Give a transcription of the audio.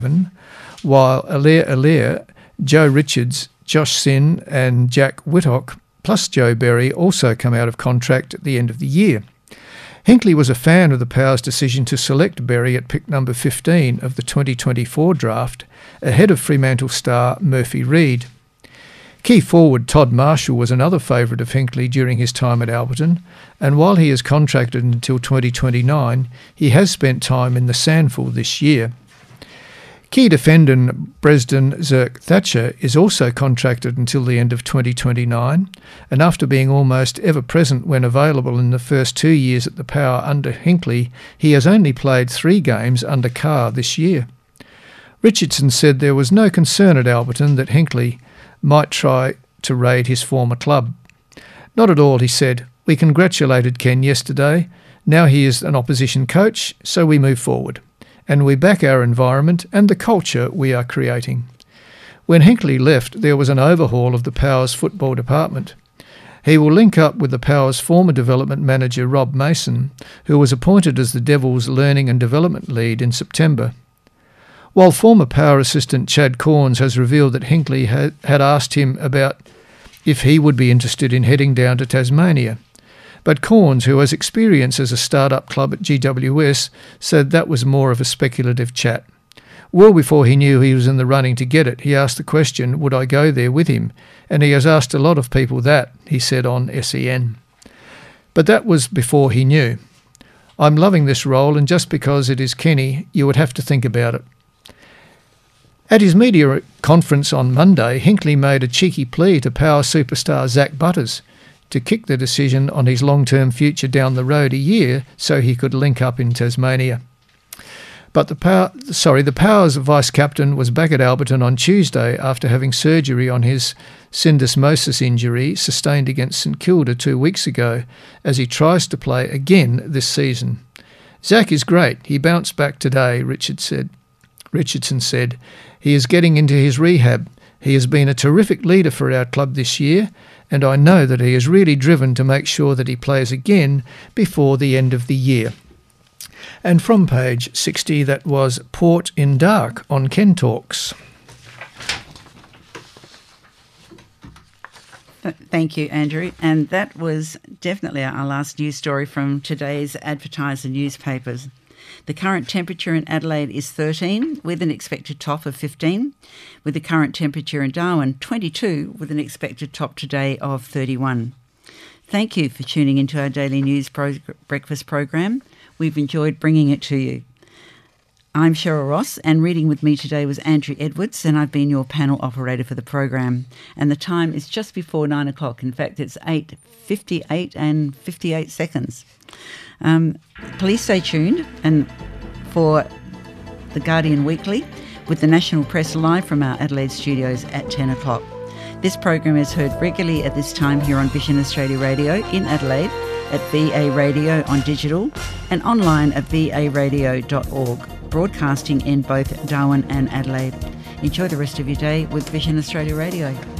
while Alair, Joe Richards, Josh Sin and Jack Whittock, plus Joe Berry, also come out of contract at the end of the year. Hinckley was a fan of the Power's decision to select Berry at pick number 15 of the 2024 draft, ahead of Fremantle star Murphy Reid. Key forward Todd Marshall was another favourite of Hinckley during his time at Alberton, and while he is contracted until 2029, he has spent time in the SANFL this year. Key defender Bresdan Zerk Thatcher is also contracted until the end of 2029, and after being almost ever present when available in the first 2 years at the Power under Hinckley, he has only played 3 games under Carr this year. Richardson said there was no concern at Alberton that Hinckley might try to raid his former club. Not at all, he said. We congratulated Ken yesterday. Now he is an opposition coach, so we move forward. And we back our environment and the culture we are creating. When Hinckley left, there was an overhaul of the Power's football department. He will link up with the Power's former development manager Rob Mason, who was appointed as the Devils' learning and development lead in September. While former Power assistant Chad Corns has revealed that Hinckley had asked him about if he would be interested in heading down to Tasmania. But Corns, who has experience as a start-up club at GWS, said that was more of a speculative chat. Well before he knew he was in the running to get it, he asked the question, would I go there with him? And he has asked a lot of people that, he said on SEN. But that was before he knew. I'm loving this role, and just because it is Kenny, you would have to think about it. At his media conference on Monday, Hinckley made a cheeky plea to Power superstar Zach Butters to kick the decision on his long-term future down the road a year so he could link up in Tasmania. But the Power's vice-captain was back at Alberton on Tuesday after having surgery on his syndesmosis injury sustained against St Kilda 2 weeks ago, as he tries to play again this season. Zach is great. He bounced back today, Richardson said. He is getting into his rehab. He has been a terrific leader for our club this year, and I know that he is really driven to make sure that he plays again before the end of the year. And from page 60, that was Port in Dark on Ken Talks. Thank you, Andrew. And that was definitely our last news story from today's Advertiser newspapers. The current temperature in Adelaide is 13, with an expected top of 15, with the current temperature in Darwin 22, with an expected top today of 31. Thank you for tuning into our daily news breakfast program. We've enjoyed bringing it to you. I'm Cheryl Ross, and reading with me today was Andrew Edwards, and I've been your panel operator for the program. And the time is just before 9 o'clock. In fact, it's 8:58 and 58 seconds. Please stay tuned and for The Guardian Weekly with the National Press live from our Adelaide studios at 10 o'clock. This program is heard regularly at this time here on Vision Australia Radio in Adelaide, at VA Radio on digital and online at varadio.org, broadcasting in both Darwin and Adelaide. Enjoy the rest of your day with Vision Australia Radio.